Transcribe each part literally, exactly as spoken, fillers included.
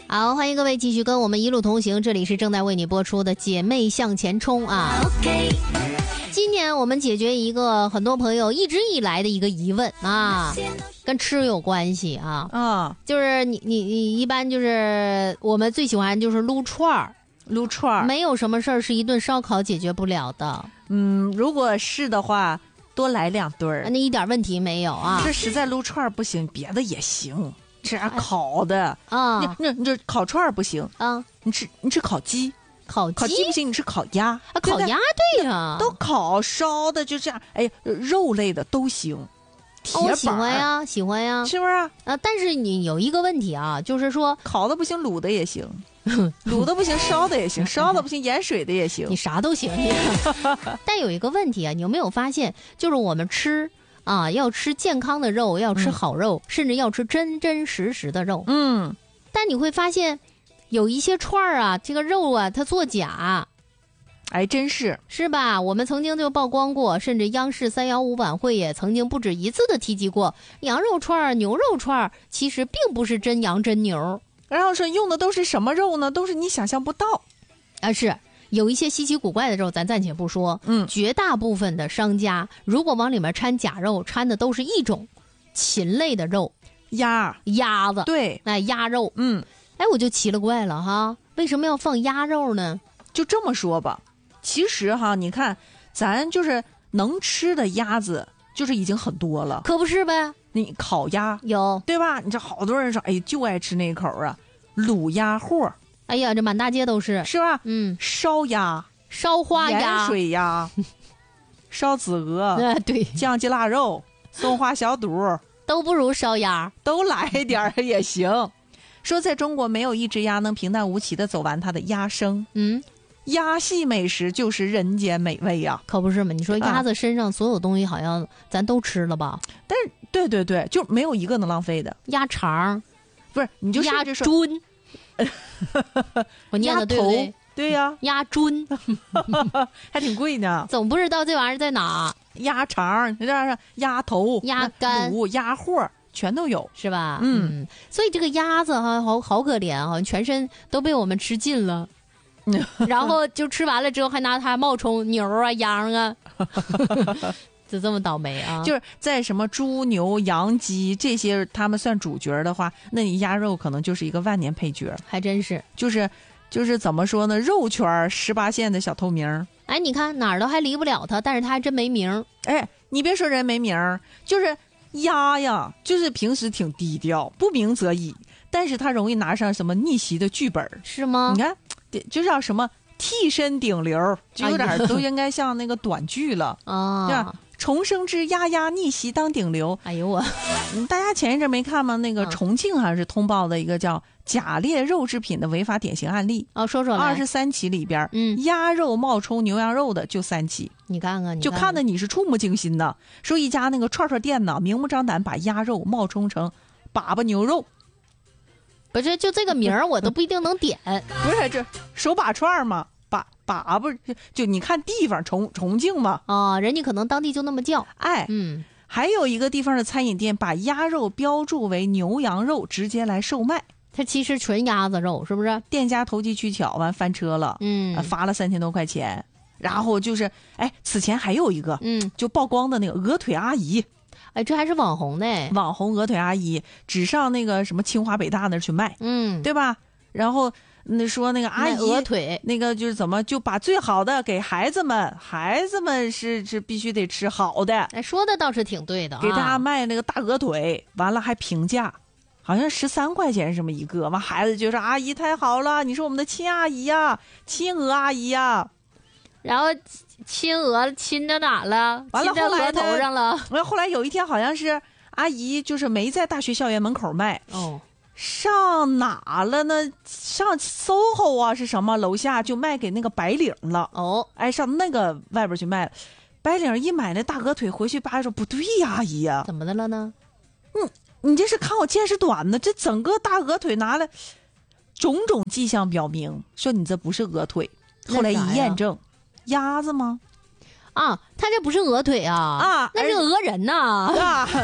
好，欢迎各位继续跟我们一路同行，这里是正在为你播出的姐妹向前冲啊。OK， 今年我们解决一个很多朋友一直以来的一个疑问啊，跟吃有关系啊。 啊， 就是你你你一般就是我们最喜欢就是撸串儿， 撸串儿， 没有什么事儿是一顿烧烤解决不了的。 嗯，如果是的话，多来两顿儿， 那一点问题没有啊。 这实在撸串儿不行，别的也行。吃点烤的啊， 你你你这烤串儿不行啊， 你吃你吃烤鸡， 烤鸡烤鸡不行，你吃烤鸭啊，烤鸭对呀、啊， 都烤烧的就这样，哎，肉类的都行。 哦、我喜欢呀，喜欢呀， 是不是啊？ 啊，但是你有一个问题啊，就是说烤的不行，卤的也行，卤的不行，烧的也行，烧的不行，盐水的也行， 你啥都行你。但有一个问题啊，你有没有发现，就是我们吃。啊，要吃健康的肉，要吃好肉、嗯，甚至要吃真真实实的肉。 嗯， 但你会发现，有一些串儿啊，这个肉啊，它作假。 哎，真是是吧？我们曾经就曝光过，甚至央视三幺五晚会也曾经不止一次的提及过，羊肉串儿、牛肉串儿其实并不是真羊真牛。 然后说用的都是什么肉呢？都是你想象不到。 啊，是。有一些稀奇古怪的肉咱暂且不说， 嗯， 绝大部分的商家如果往里面掺假肉，掺的都是一种禽类的肉， 鸭鸭子， 对， 那鸭肉， 嗯， 哎，我就奇了怪了哈，为什么要放鸭肉呢？ 就这么说吧，其实哈，你看咱就是能吃的鸭子就是已经很多了， 可不是呗？ 你烤鸭有对吧？你这好多人说，哎，就爱吃那口啊，卤鸭货。 哎呀，这满大街都是， 是吧？ 嗯， 烧鸭、 烧花鸭、 盐水鸭、烧子鹅， 啊，对， 酱鸡腊肉、松花小肚， 都不如烧鸭， 都来点儿也行。说在中国没有一只鸭能平淡无奇的走完它的鸭生， 嗯， 鸭系美食就是人间美味呀、啊， 可不是嘛？你说鸭子身上所有东西好像咱都吃了吧？ 但是对对对，就没有一个能浪费的。 鸭肠， 不是你就鸭胗。 我念的对不对？ 对呀、啊， 鸭胗还挺贵呢， 总不知道这玩意儿在哪。 鸭肠，这样鸭头、 鸭肝、 卤、鸭货全都有， 是吧？ 嗯， 嗯所以这个鸭子哈，好好可怜啊，全身都被我们吃尽了，然后就吃完了之后还拿它冒充牛啊、羊啊。就这么倒霉啊！ 就是在什么猪、牛、羊、鸡这些，他们算主角的话，那你鸭肉可能就是一个万年配角， 还真是。 就是就是怎么说呢？肉圈十八线的小透明。 哎，你看哪儿都还离不了它，但是它还真没名。 哎，你别说人没名，就是鸭呀，就是平时挺低调，不鸣则已，但是它容易拿上什么逆袭的剧本， 是吗？ 你看，就叫什么替身顶流，就有点都应该像那个短剧了啊， 对吧？重生之丫丫逆袭当顶流， 哎呦我， 大家前一阵没看吗？那个重庆好像是通报的一个叫假劣肉制品的违法典型案例哦，说说来， 二十三起里边， 嗯， 鸭肉冒充牛羊肉的就三起， 你看看，你就看得你是触目惊心的。说一家那个串串店呢，明目张胆把鸭肉冒充成粑粑牛肉， 不是就这个名儿我都不一定能点， 不是这手把串嘛。粑粑不就你看地方重重庆嘛啊，人家可能当地就那么叫。 哎， 嗯， 还有一个地方的餐饮店把鸭肉标注为牛羊肉，直接来售卖。 它其实纯鸭子肉，是不是？ 店家投机取巧，完翻车了， 嗯， 啊、罚了三千多块钱。然后就是，哎，此前还有一个， 嗯， 就曝光的那个鹅腿阿姨， 哎，这还是网红呢， 网红鹅腿阿姨只上那个什么清华北大那儿去卖， 嗯， 对吧？然后。那说那个阿姨鹅腿， 那个就是怎么就把最好的给孩子们，孩子们是是必须得吃好的。 哎，说的倒是挺对的、啊， 给大家卖那个大鹅腿，完了还平价，好像十三块钱这么一个。完孩子就说阿姨太好了，你是我们的亲阿姨呀，亲鹅阿姨呀。 然后亲鹅亲到哪了？ 完了亲在额头上了。 完后来有一天好像是阿姨就是没在大学校园门口卖哦。 上哪了呢？上 S O H O 啊，是什么？楼下就卖给那个白领了。 哦， 哎，上那个外边去卖了。白领一买那大鹅腿回去，爸说不对呀，阿姨呀， 怎么的了呢？ 嗯，你这是看我见识短呢？这整个大鹅腿拿来，种种迹象表明说你这不是鹅腿。后来一验证，鸭子吗？ 啊，他这不是鹅腿啊， 啊， 那是鹅人呐！ 啊，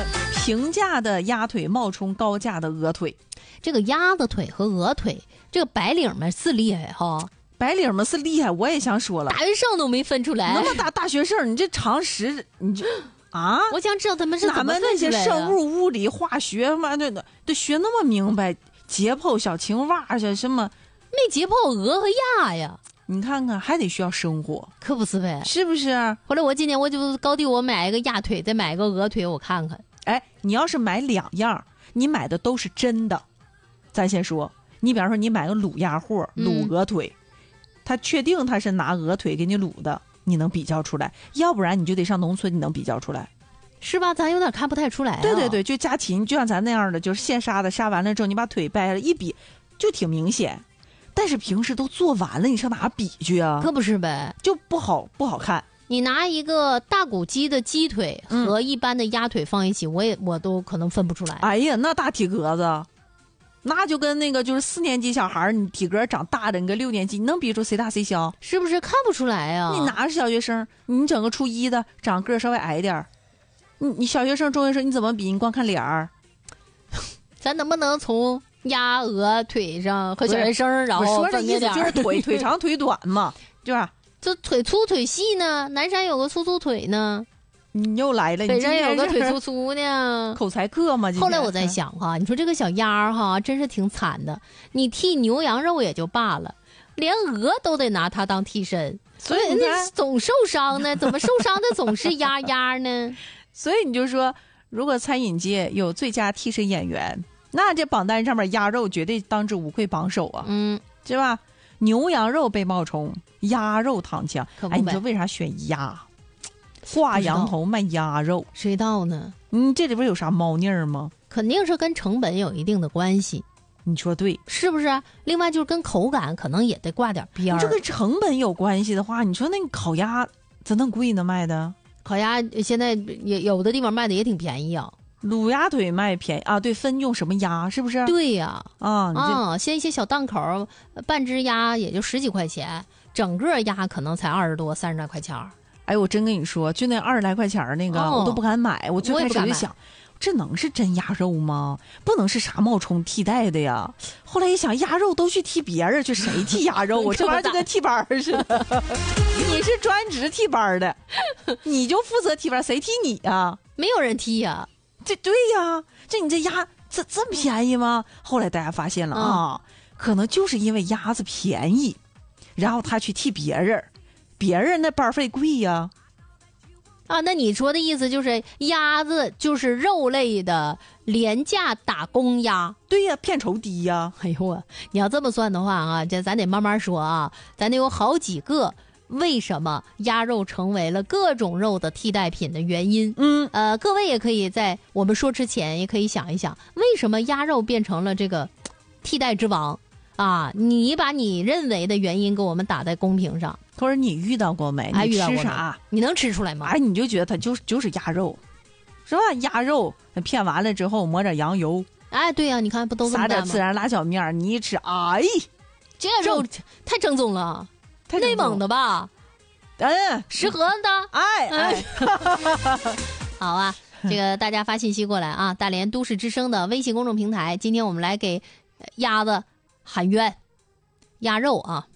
平价的鸭腿冒充高价的鹅腿。 这个鸭子腿和鹅腿，这个白领们是厉害哈， 白领们是厉害，我也想说了， 大学生都没分出来。 那么大大学生，你这常识你就啊？ 我想知道他们是怎么分出来的。 哪们那些生物、物理、化学嘛，对的，都学那么明白，解剖小青蛙去什么？ 没解剖鹅和鸭呀。 你看看，还得需要生活， 可不是呗？ 是不是？ 后来我今年我就高低我买一个鸭腿，再买一个鹅腿，我看看。 哎，你要是买两样，你买的都是真的。咱先说，你比方说你买个卤鸭货、卤鹅腿，嗯、他确定他是拿鹅腿给你卤的，你能比较出来；要不然你就得上农村，你能比较出来， 是吧？咱有点看不太出来、啊。 对对对，就家禽，就像咱那样的，就是现杀的，杀完了之后你把腿掰下来一比，就挺明显。但是平时都做完了，你上哪比去啊？ 可不是呗， 就不好不好看。 你拿一个大骨鸡的鸡腿和一般的鸭腿放一起，嗯、我也我都可能分不出来。 哎呀，那大体格子，那就跟那个就是四年级小孩，你体格长大的，你跟六年级，你能比出谁大谁小？ 是不是看不出来呀、啊？ 你哪是小学生？你整个初一的长个稍微矮一点，你你小学生、中学生你怎么比？你光看脸儿， 咱能不能从鸭鹅腿上和小学生，然后分别点？就是腿腿长腿短嘛，对吧？ 这腿粗腿细呢？南山有个粗粗腿呢， 你又来了。 北山有个腿粗粗呢， 口才课嘛。 后来我在想哈，你说这个小鸭哈，真是挺惨的。你替牛羊肉也就罢了，连鹅都得拿它当替身，所以那总受伤呢。怎么受伤的总是鸭鸭呢？ 所以你就说，如果餐饮界有最佳替身演员，那这榜单上面鸭肉绝对当之无愧榜首啊， 嗯， 是吧？牛羊肉被冒充，鸭肉躺枪。哎，你说为啥选鸭？挂羊头卖鸭肉， 谁道呢？ 嗯，这里边有啥猫腻儿吗？ 肯定是跟成本有一定的关系。 你说对， 是不是？另外就是跟口感可能也得挂点边儿。 这跟成本有关系的话，你说那个烤鸭咋那么贵呢？卖的烤鸭现在也有的地方卖的也挺便宜啊。 卤鸭腿卖便宜啊，对，分用什么鸭是不是？ 对呀， 啊啊，现在一些小档口，半只鸭也就十几块钱，整个鸭可能才二十多、三十来块钱。 哎，我真跟你说，就那二十来块钱那个， 哦、 我都不敢买。我最开始就想，这能是真鸭肉吗？不能是啥冒充替代的呀。后来一想，鸭肉都去替别人去，谁替鸭肉？我这玩意儿就跟替班似的。你是专职替班的，你就负责替班，谁替你啊？ 没有人替呀。 这对呀，这你这鸭这这么便宜吗？后来大家发现了、嗯、啊，可能就是因为鸭子便宜，然后他去替别人，别人那班费贵呀。 啊，那你说的意思就是鸭子就是肉类的廉价打工鸭？ 对呀，片酬低呀。 哎呦我，你要这么算的话啊，这咱得慢慢说啊，咱得有好几个。为什么鸭肉成为了各种肉的替代品的原因？ 嗯， 呃，各位也可以在我们说之前，也可以想一想，为什么鸭肉变成了这个替代之王啊？你把你认为的原因给我们打在公屏上， 或者你遇到过没？ 你吃啥？ 你能吃出来吗？ 哎，你就觉得它就是就是鸭肉，是吧？鸭肉片完了之后抹点羊油， 哎，对呀、啊，你看不都这么撒点孜然辣椒面，你一吃，哎， 这肉太正宗了。内蒙的吧， 嗯， 石河的， 哎哎， 好啊，这个大家发信息过来啊，大连都市之声的微信公众平台，今天我们来给鸭子喊冤，鸭肉啊，